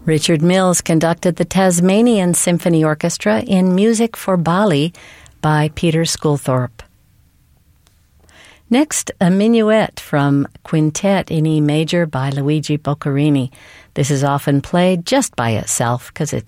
Richard Mills conducted the Tasmanian Symphony Orchestra in Music for Bali by Peter Sculthorpe. Next, a minuet from Quintet in E major by Luigi Boccherini. This is often played just by itself because it's